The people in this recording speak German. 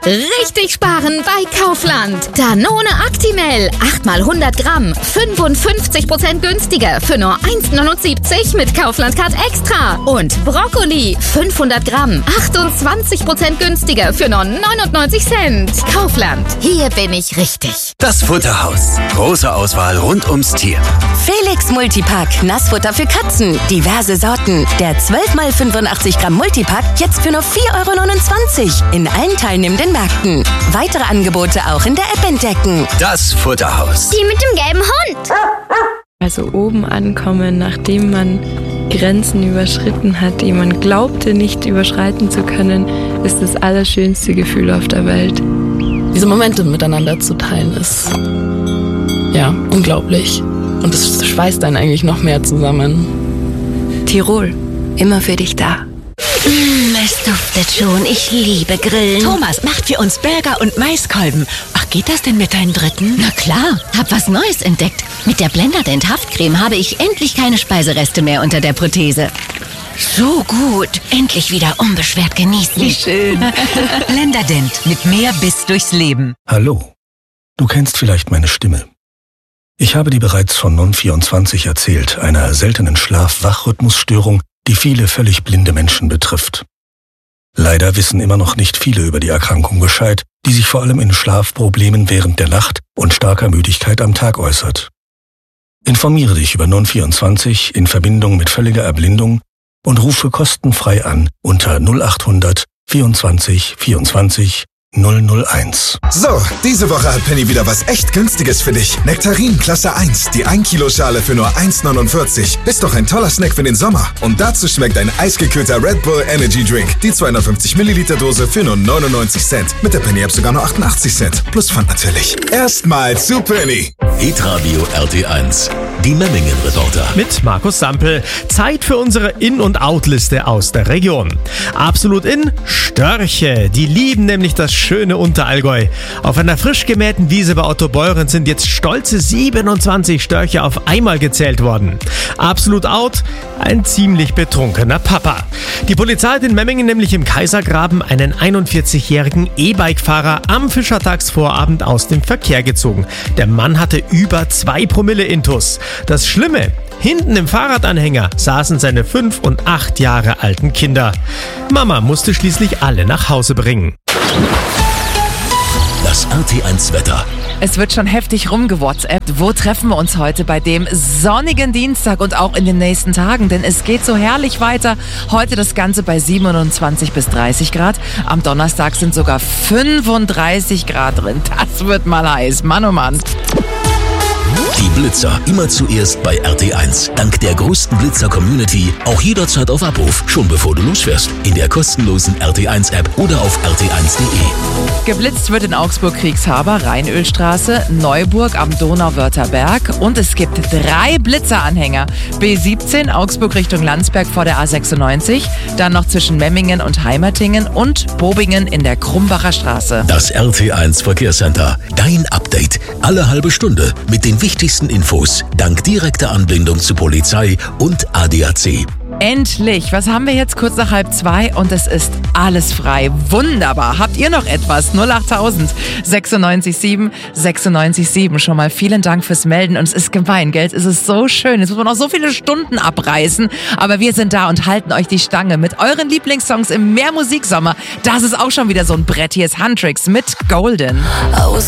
Richtig sparen bei Kaufland. Danone Actimel, 8 mal 100 Gramm, 55% günstiger für nur 1,79 mit Kaufland Card Extra. Und Brokkoli, 500 Gramm, 28% günstiger für nur 99 Cent. Kaufland, hier bin ich richtig. Das Futterhaus. Große Auswahl rund ums Tier. Felix Multipack, Nassfutter für Katzen. Diverse Sorten. Der 12 mal 85 Gramm Multipack jetzt für nur 4,29 € in allen teilnehmenden Märkten. Weitere Angebote auch in der App entdecken. Das Futterhaus. Die mit dem gelben Hund. Also oben ankommen, nachdem man Grenzen überschritten hat, die man glaubte nicht überschreiten zu können, ist das allerschönste Gefühl auf der Welt. Diese Momente miteinander zu teilen ist, ja, unglaublich. Und es schweißt einen eigentlich noch mehr zusammen. Tirol, immer für dich da. Es duftet schon. Ich liebe Grillen. Thomas macht für uns Burger und Maiskolben. Ach, geht das denn mit deinen Dritten? Na klar, hab was Neues entdeckt. Mit der Blenderdent Haftcreme habe ich endlich keine Speisereste mehr unter der Prothese. So gut. Endlich wieder unbeschwert genießen. Wie schön. Blenderdent mit mehr Biss durchs Leben. Hallo. Du kennst vielleicht meine Stimme. Ich habe dir bereits von Non-24 erzählt, einer seltenen Schlaf-Wach-Rhythmusstörung, die viele völlig blinde Menschen betrifft. Leider wissen immer noch nicht viele über die Erkrankung Bescheid, die sich vor allem in Schlafproblemen während der Nacht und starker Müdigkeit am Tag äußert. Informiere dich über Non-24 in Verbindung mit völliger Erblindung und rufe kostenfrei an unter 0800 24 24 001. So, diese Woche hat Penny wieder was echt Günstiges für dich. Nektarin Klasse 1, die 1 Kilo Schale für nur 1,49. Ist doch ein toller Snack für den Sommer. Und dazu schmeckt ein eisgekühlter Red Bull Energy Drink. Die 250 Milliliter Dose für nur 99 Cent. Mit der Penny App sogar nur 88 Cent. Plus Pfand natürlich. Erstmal zu Penny. Hitradio RT1. Die Memmingen-Reporter. Mit Markus Sampel. Zeit für unsere In- und Out-Liste aus der Region. Absolut in Störche. Die lieben nämlich das schöne Unterallgäu. Auf einer frisch gemähten Wiese bei Otto Beuren sind jetzt stolze 27 Störche auf einmal gezählt worden. Absolut out, ein ziemlich betrunkener Papa. Die Polizei hat in Memmingen nämlich im Kaisergraben einen 41-jährigen E-Bike-Fahrer am Fischertagsvorabend aus dem Verkehr gezogen. Der Mann hatte über 2 Promille Intus. Das Schlimme: hinten im Fahrradanhänger saßen seine 5 und 8 Jahre alten Kinder. Mama musste schließlich alle nach Hause bringen. Das RT1 Wetter. Es wird schon heftig rumgewhatsappt. Wo treffen wir uns heute bei dem sonnigen Dienstag und auch in den nächsten Tagen? Denn es geht so herrlich weiter. Heute das Ganze bei 27 bis 30 Grad. Am Donnerstag sind sogar 35 Grad drin. Das wird mal heiß. Mann, oh Mann. Die Blitzer immer zuerst bei RT1. Dank der größten Blitzer-Community auch jederzeit auf Abruf, schon bevor du losfährst. In der kostenlosen RT1-App oder auf rt1.de. Geblitzt wird in Augsburg Kriegshaber, Rheinölstraße, Neuburg am Donauwörther Berg. Und es gibt 3 Blitzeranhänger. B17 Augsburg Richtung Landsberg vor der A96. Dann noch zwischen Memmingen und Heimertingen und Bobingen in der Krumbacher Straße. Das RT1 Verkehrscenter. Dein Update. Alle halbe Stunde mit den wichtigsten Infos. Dank direkter Anbindung zu Polizei und ADAC. Endlich! Was haben wir jetzt kurz nach 1:30 und es ist alles frei. Wunderbar! Habt ihr noch etwas? 08000 96 7. Schon mal vielen Dank fürs Melden. Und es ist gemein, gell? Es ist so schön. Jetzt muss man noch so viele Stunden abreißen. Aber wir sind da und halten euch die Stange mit euren Lieblingssongs im Mehrmusiksommer. Das ist auch schon wieder so ein Brett. Hier ist Huntrix mit Golden.